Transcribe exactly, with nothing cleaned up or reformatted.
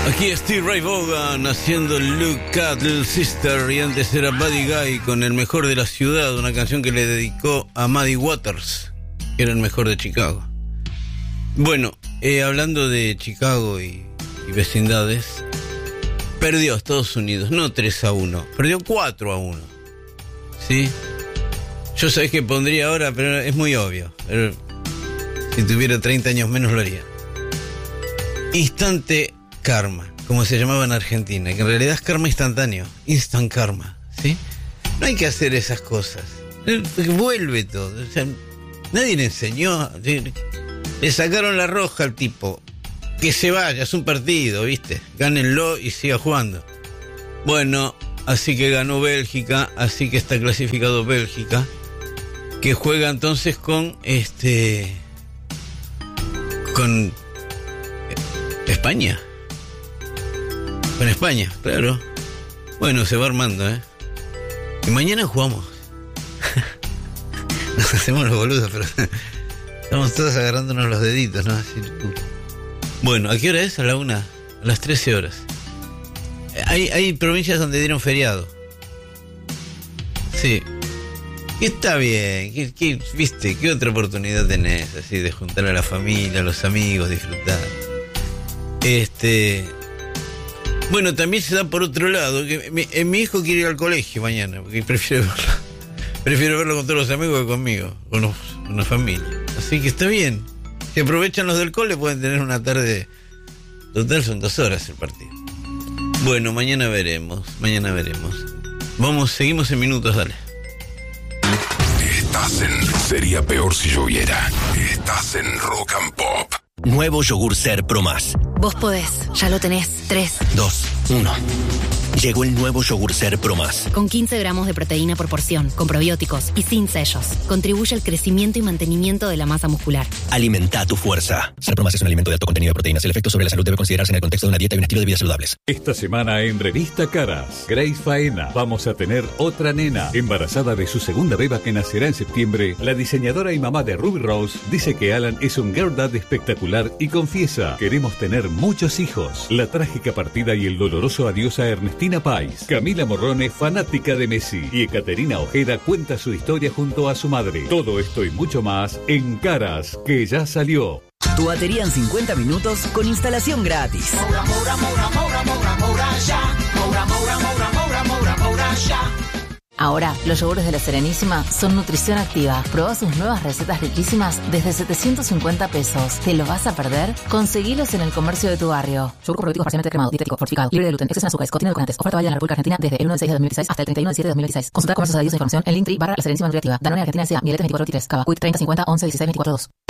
Aquí Steve Ray Vaughan haciendo Look at Little Sister, y antes era Buddy Guy con El Mejor de la Ciudad, una canción que le dedicó a Muddy Waters, que era el mejor de Chicago. Bueno, eh, hablando de Chicago y, y vecindades, perdió Estados Unidos, no tres a uno, perdió cuatro a uno. ¿Sí? Yo sabés que pondría ahora, pero es muy obvio. Pero si tuviera treinta años menos lo haría. Instante karma, como se llamaba en Argentina, que en realidad es karma instantáneo, instant karma, ¿sí? No hay que hacer esas cosas, vuelve todo. O sea, nadie le enseñó, le sacaron la roja al tipo, que se vaya, es un partido, ¿viste? Gánenlo y siga jugando. Bueno, así que ganó Bélgica, así que está clasificado Bélgica, que juega entonces con este con España. Con España, claro. Bueno, se va armando, ¿eh? Y mañana jugamos. Nos hacemos los boludos, pero estamos todos agarrándonos los deditos, ¿no? Así. Bueno, ¿a qué hora es? A la una, a las trece horas. Hay, hay provincias donde dieron feriado. Sí. Y está bien. ¿Qué, qué, viste? ¿Qué otra oportunidad tenés así de juntar a la familia, a los amigos, disfrutar? Este... Bueno, también se da por otro lado, que mi, eh, mi hijo quiere ir al colegio mañana, porque prefiero verlo, prefiero verlo con todos los amigos que conmigo, con, los, con la familia. Así que está bien. Si aprovechan los del cole, pueden tener una tarde. Total, son dos horas el partido. Bueno, mañana veremos, mañana veremos. Vamos, seguimos en minutos, dale. Estás en... Sería peor si lloviera. Estás en Rock and Pop. Nuevo yogur Ser Pro Más. Vos podés, ya lo tenés. tres, dos, uno. Llegó el nuevo yogur Ser Pro Más. Con quince gramos de proteína por porción, con probióticos y sin sellos. Contribuye al crecimiento y mantenimiento de la masa muscular. Alimenta tu fuerza. Ser Pro Más es un alimento de alto contenido de proteínas. El efecto sobre la salud debe considerarse en el contexto de una dieta y un estilo de vida saludables. Esta semana en Revista Caras, Grace Faena. Vamos a tener otra nena. Embarazada de su segunda beba que nacerá en septiembre, la diseñadora y mamá de Ruby Rose dice que Alan es un girl dad espectacular y confiesa: queremos tener muchos hijos. La trágica partida y el doloroso adiós a Ernestina Pais. Camila Morrone, fanática de Messi, y Ekaterina Ojeda cuenta su historia junto a su madre. Todo esto y mucho más en Caras, que ya salió. Tu batería en cincuenta minutos con instalación gratis. Moura, moura, moura, moura, moura, moura, ya. Moura, moura, moura, moura, moura, moura, ya. Ahora, los yogures de La Serenísima son nutrición activa. Probá sus nuevas recetas riquísimas desde setecientos cincuenta pesos. ¿Te lo vas a perder? Conseguilos en el comercio de tu barrio. Yogur probiótico parcialmente cremado, dietético, fortificado, libre de gluten, exceso en azúcares, contiene edulcorantes. Oferta válida en la República Argentina desde el uno de seis de dos mil dieciséis hasta el treinta y uno de siete de dos mil dieciséis. Consulta comercios adheridos e información en Linktree barra La Serenísima Nutriactiva. Danone Argentina S A, Mieletes veinticuatro veintitrés, Cava, Quick treinta cincuenta once dieciséis veinticuatro dos.